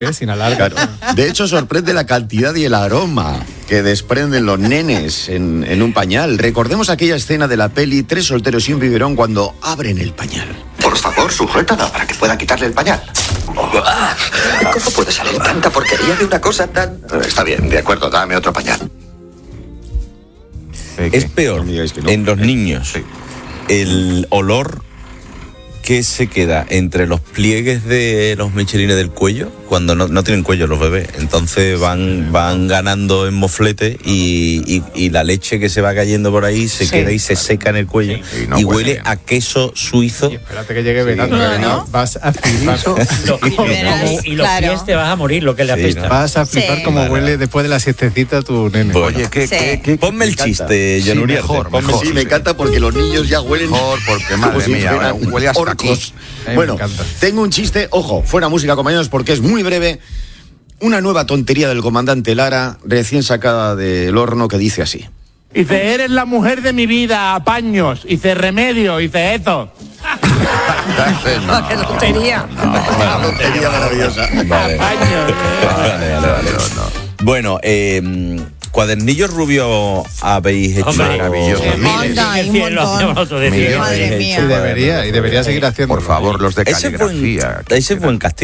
Sin alargar. Claro. De hecho, sorprende la cantidad y el aroma que desprenden los nenes en un pañal. Recordemos aquella escena de la peli Tres solteros y un biberón cuando abren el pañal. Por favor, sujétala para que pueda quitarle el pañal. ¿Cómo puede salir tanta porquería de una cosa tan...? Está bien, de acuerdo, dame otro pañal. Es peor en los niños el olor que se queda entre los pliegues de los michelines del cuello, cuando no tienen cuello los bebés, entonces van ganando en moflete y la leche que se va cayendo por ahí se queda y se seca en el cuello y huele a queso suizo. Y espérate que llegue verano, ¿no? Vas a flipar. Y los pies te vas a morir, lo que le apesta. Vas a flipar como huele después de la siestecita tu nene. Bueno, Oye, ¿qué ponme el chiste, John Uriarte. Mejor. Sí, me encanta porque los niños ya huelen... Porque madre mía, huele hasta orcos. Bueno, tengo un chiste, ojo, fuera música, compañeros, porque es muy breve. Una nueva tontería del comandante Lara, recién sacada del horno, que dice así. Dice, eres la mujer de mi vida, apaños. Dice, remedio. Dice, eso. ¡Qué lotería! Una tontería maravillosa. Vale. Bueno, cuadernillos rubios habéis hecho. Maravilloso. Un montón. Y debería seguir haciendo. Por favor, los de caligrafía. Ese fue en Castilla.